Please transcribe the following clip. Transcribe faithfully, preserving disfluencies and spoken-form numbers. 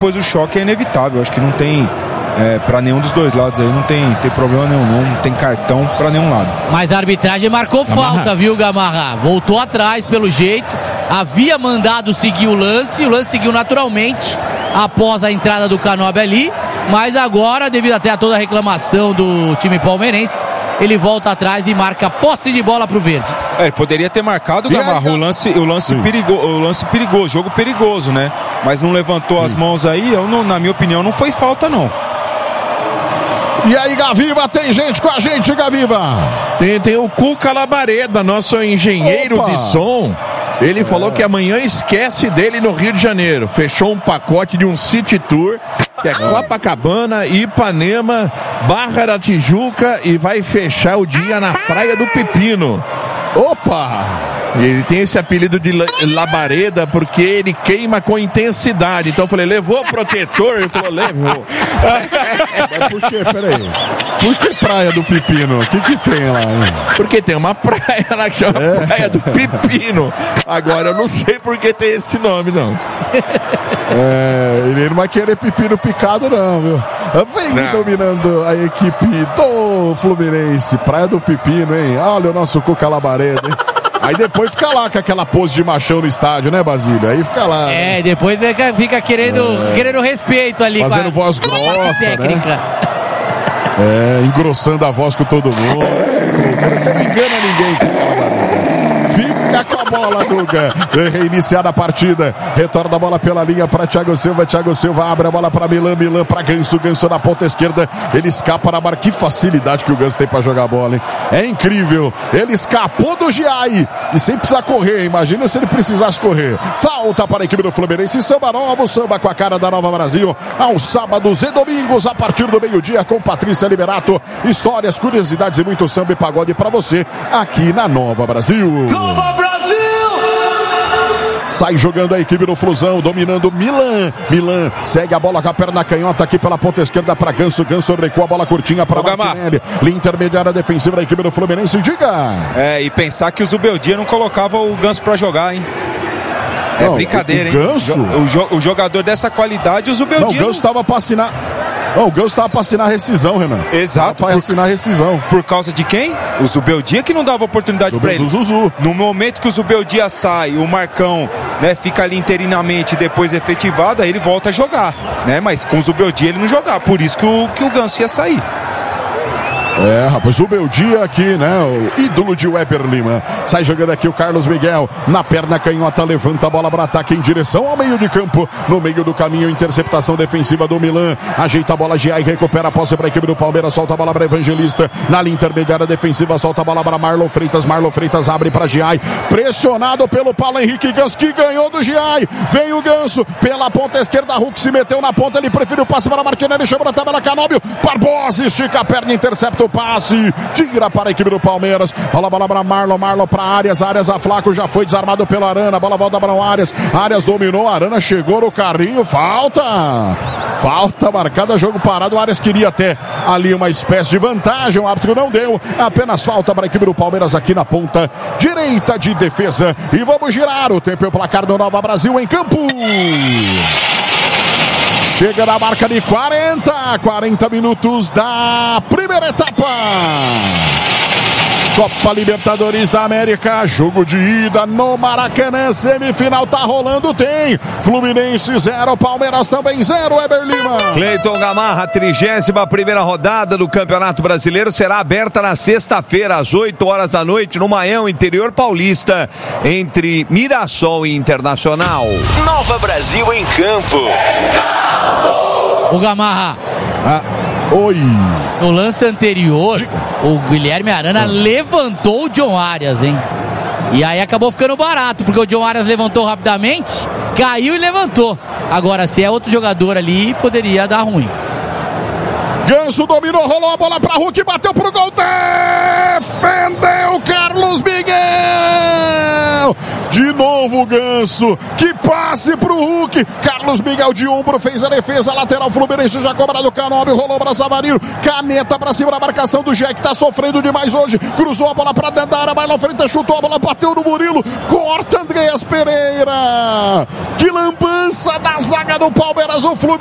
Pois o choque é inevitável, acho que não tem é, para nenhum dos dois lados aí, não tem, tem problema nenhum, não, não tem cartão para nenhum lado. Mas a arbitragem marcou Gamarra. falta, viu, Gamarra? Voltou atrás pelo jeito, havia mandado seguir o lance, o lance seguiu naturalmente após a entrada do Canobi ali, mas agora, devido até a toda a reclamação do time palmeirense, ele volta atrás e marca posse de bola pro verde. É, ele poderia ter marcado, Gamarra, o lance, o lance, perigo, o lance perigoso, jogo perigoso, né? Mas não levantou Sim. as mãos aí, eu não, na minha opinião, não foi falta, não. E aí, Gaviva, tem gente com a gente, Gaviva? Tem, tem o Cuca Labareda, nosso engenheiro Opa. de som. Ele é. falou que amanhã esquece dele no Rio de Janeiro. Fechou um pacote de um City Tour, que é Copacabana, Ipanema, Barra da Tijuca, e vai fechar o dia na Praia do Pepino. Opa! Ele tem esse apelido de Labareda porque ele queima com intensidade. Então eu falei, levou protetor? Ele falou, levou. Mas por que, peraí? Por que Praia do Pepino? O que que tem lá? Hein? Porque tem uma praia lá que chama é. Praia do Pepino. Agora eu não sei por que tem esse nome, não. É, ele não vai querer pepino picado, não, viu? Vem não. dominando a equipe do Fluminense. Praia do Pepino, hein? Olha o nosso Cuca Labareda, hein? Aí depois fica lá com aquela pose de machão no estádio, né, Basílio? Aí fica lá. É, né? depois fica querendo, é. querendo respeito ali. Fazendo a, voz grossa, né? É, engrossando a voz com todo mundo. Você não engana ninguém, Cuca Labareda. Fica com a bola, Guga. Reiniciada a partida. Retorna a bola pela linha para Thiago Silva. Thiago Silva abre a bola para Milan. Milan para Ganso. Ganso na ponta esquerda. Ele escapa na barra. Que facilidade que o Ganso tem para jogar a bola, hein? É incrível. Ele escapou do Giai. E sem precisar correr. Imagina se ele precisasse correr. Falta para a equipe do Fluminense. Samba novo. Samba com a cara da Nova Brasil. Aos sábados e domingos, a partir do meio-dia, com Patrícia Liberato. Histórias, curiosidades e muito samba e pagode para você aqui na Nova Brasil. Nova Brasil! Sai jogando a equipe do Flusão, dominando Milan. Milan segue a bola com a perna canhota aqui pela ponta esquerda para Ganso. Ganso recua a bola curtinha para Martinelli. Linha intermediária defensiva da equipe do Fluminense. Diga! É, e pensar que o Zubeldia não colocava o Ganso para jogar, hein? É não, brincadeira, o, o hein? Ganso? O, jo o jogador dessa qualidade, o Zubeldia. Não, o Ganso estava para assinar. Não, o Ganso estava para assinar rescisão, Renan. Exato. Para assinar rescisão. Por causa de quem? O Zubeldia, que não dava oportunidade para ele. Do Zuzu. No momento que o Zubeldia sai, o Marcão, né, fica ali interinamente, depois efetivado, aí ele volta a jogar, né? Mas com o Zubeldia ele não jogar. Por isso que o, que o Ganso ia sair. É, rapaz, o Beldia aqui, né? O ídolo de Weber Lima. Sai jogando aqui o Carlos Miguel. Na perna canhota, levanta a bola para ataque em direção ao meio de campo. No meio do caminho, interceptação defensiva do Milan. Ajeita a bola, Giai recupera a posse para a equipe do Palmeiras. Solta a bola para Evangelista. Na linha intermediária defensiva, solta a bola para Marlon Freitas. Marlon Freitas abre para Giai. Pressionado pelo Paulo Henrique Ganso, que ganhou do Giai. Vem o Ganso pela ponta esquerda. Hulk se meteu na ponta. Ele prefere o passe para Martinelli. Chama na tabela, Canóbio. Barbosa estica a perna, intercepta o passe, tira para a equipe do Palmeiras. Rola a bola para Marlon, Marlon para Arias, Arias a Flaco, já foi desarmado pelo Arana, a bola volta para o Arias, Arias dominou, Arana chegou no carrinho, falta, falta marcada, jogo parado, o Arias queria até ali uma espécie de vantagem, o árbitro não deu, apenas falta para a equipe do Palmeiras aqui na ponta direita de defesa, e vamos girar o tempo e o placar do Nova Brasil em campo. Chega na marca de quarenta, quarenta minutos da primeira etapa. Copa Libertadores da América, jogo de ida no Maracanã, semifinal tá rolando, tem Fluminense zero, Palmeiras também zero, Weber Lima. Cleiton Gamarra, trigésima primeira rodada do Campeonato Brasileiro será aberta na sexta-feira, às oito horas da noite, no Maião, interior paulista, entre Mirassol e Internacional. Nova Brasil em campo. O Gamarra. Ah, oi. No lance anterior, o Guilherme Arana levantou o John Arias, hein? E aí acabou ficando barato, porque o John Arias levantou rapidamente, caiu e levantou. Agora, se é outro jogador ali, poderia dar ruim. Ganso dominou, rolou a bola pra Hulk, bateu pro gol, defendeu Carlos Miguel. De novo o Ganso, que passe pro Hulk. Carlos Miguel de ombro fez a defesa, lateral Fluminense já cobra do Canóbio, rolou para Savarino, caneta pra cima da marcação do Jack, tá sofrendo demais hoje, cruzou a bola pra dentro da área, vai na frente, chutou a bola, bateu no Murilo, corta Andreas Pereira. Que lambança da zaga do Palmeiras, o Fluminense